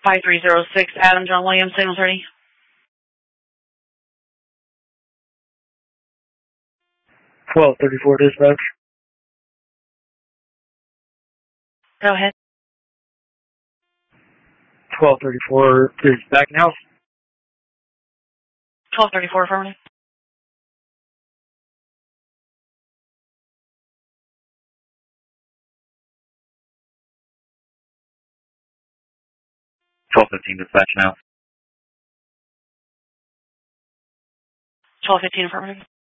5306 Adam John Williams, signal 30. Dispatch. Go ahead. 1234 is back now. 1234, affirmative. Dispatch now. 1215, affirmative.